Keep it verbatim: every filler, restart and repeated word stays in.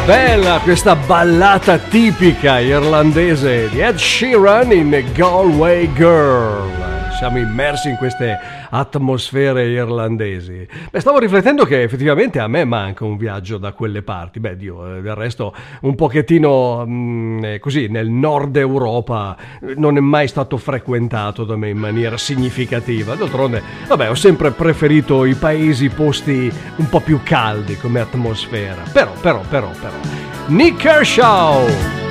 Bella questa ballata tipica irlandese di Ed Sheeran in Galway Girl. Siamo immersi in queste atmosfere irlandesi. Beh, stavo riflettendo che effettivamente a me manca un viaggio da quelle parti. Beh, Dio, del resto un pochettino mh, così nel nord Europa non è mai stato frequentato da me in maniera significativa. D'altronde, vabbè, ho sempre preferito i paesi, posti un po' più caldi come atmosfera. Però, però, però, però. Nick Kershaw!